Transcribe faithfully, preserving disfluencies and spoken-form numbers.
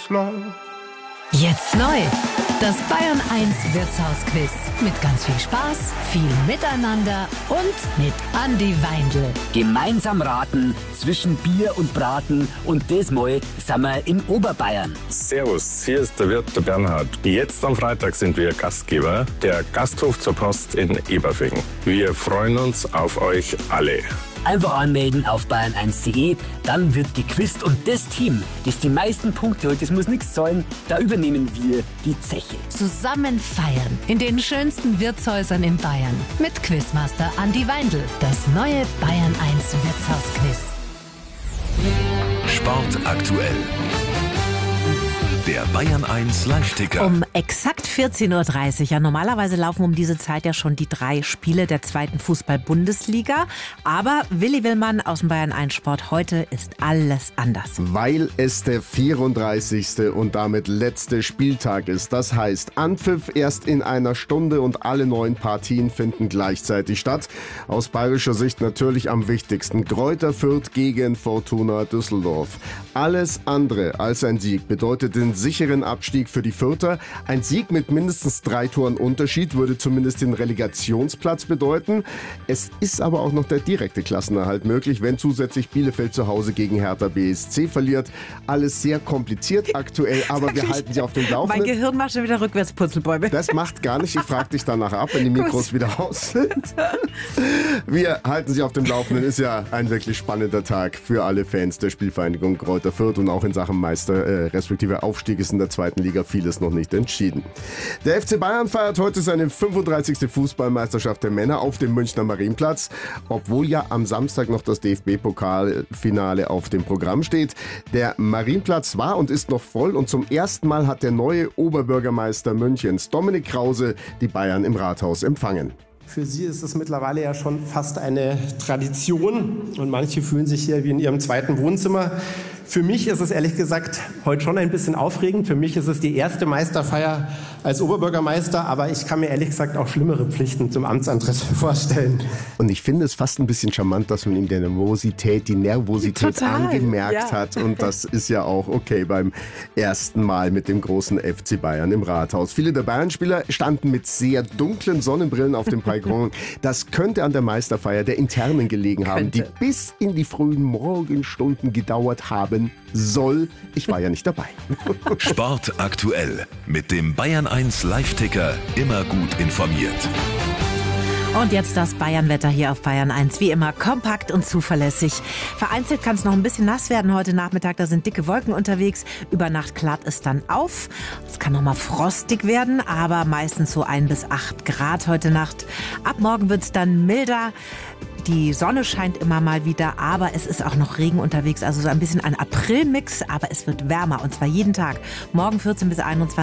es läuft. Jetzt neu, das Bayern eins Wirtshausquiz. Mit ganz viel Spaß, viel Miteinander und mit Andi Weindl. Gemeinsam raten zwischen Bier und Braten und diesmal sind wir in Oberbayern. Servus, hier ist der Wirt, der Bernhard. Jetzt am Freitag sind wir Gastgeber, der Gasthof zur Post in Eberfing. Wir freuen uns auf euch alle. Einfach anmelden auf bayern eins punkt de, dann wird gequizt und das Team, das die meisten Punkte holt, das muss nichts zahlen, da übernehmen wir die Zeche. Zusammen feiern in den schönsten Wirtshäusern in Bayern mit Quizmaster Andi Weindl. Das neue Bayern eins Wirtshausquiz. Sport aktuell. Der Bayern eins Live-Ticker. Um exakt vierzehn Uhr dreißig. Ja, normalerweise laufen um diese Zeit ja schon die drei Spiele der zweiten Fußball-Bundesliga. Aber Willi Willmann aus dem Bayern eins Sport, heute ist alles anders. Weil es der vierunddreißigste und damit letzte Spieltag ist. Das heißt, Anpfiff erst in einer Stunde und alle neun Partien finden gleichzeitig statt. Aus bayerischer Sicht natürlich am wichtigsten. Greuther Fürth gegen Fortuna Düsseldorf. Alles andere als ein Sieg bedeutet den sicheren Abstieg für die Fürther. Ein Sieg mit mindestens drei Toren Unterschied würde zumindest den Relegationsplatz bedeuten. Es ist aber auch noch der direkte Klassenerhalt möglich, wenn zusätzlich Bielefeld zu Hause gegen Hertha B S C verliert. Alles sehr kompliziert aktuell, aber wir halten Sie auf dem Laufenden. Mein Gehirn macht schon wieder rückwärts Purzelbäume. Das macht gar nicht. Ich frage dich danach ab, wenn die Mikros wieder aus sind. Wir halten Sie auf dem Laufenden. Ist ja ein wirklich spannender Tag für alle Fans der Spielvereinigung Greuther Fürth und auch in Sachen Meister, äh, respektive Aufstieg ist in der zweiten Liga vieles noch nicht entschieden. Der F C Bayern feiert heute seine fünfunddreißigste Fußballmeisterschaft der Männer auf dem Münchner Marienplatz, obwohl ja am Samstag noch das D F B-Pokalfinale auf dem Programm steht. Der Marienplatz war und ist noch voll und zum ersten Mal hat der neue Oberbürgermeister Münchens, Dominik Krause, die Bayern im Rathaus empfangen. Für sie ist es mittlerweile ja schon fast eine Tradition und manche fühlen sich hier wie in ihrem zweiten Wohnzimmer. Für mich ist es ehrlich gesagt heute schon ein bisschen aufregend. Für mich ist es die erste Meisterfeier als Oberbürgermeister, aber ich kann mir ehrlich gesagt auch schlimmere Pflichten zum Amtsantritt vorstellen. Und ich finde es fast ein bisschen charmant, dass man ihm die Nervosität, die Nervosität Total, angemerkt ja. hat. Und das ist ja auch okay beim ersten Mal mit dem großen F C Bayern im Rathaus. Viele der Bayern-Spieler standen mit sehr dunklen Sonnenbrillen auf dem Balkon. Das könnte an der Meisterfeier der Internen gelegen haben, Könnte. die bis in die frühen Morgenstunden gedauert haben soll. Ich war ja nicht dabei. Sport aktuell. Mit dem Bayern eins Live-Ticker immer gut informiert. Und jetzt das Bayern-Wetter hier auf Bayern eins. Wie immer kompakt und zuverlässig. Vereinzelt kann es noch ein bisschen nass werden heute Nachmittag. Da sind dicke Wolken unterwegs. Über Nacht klart es dann auf. Es kann noch mal frostig werden, aber meistens so ein bis acht Grad heute Nacht. Ab morgen wird es dann milder. Die Sonne scheint immer mal wieder, aber es ist auch noch Regen unterwegs. Also so ein bisschen ein Aprilmix, aber es wird wärmer und zwar jeden Tag. Morgen vierzehn bis einundzwanzig.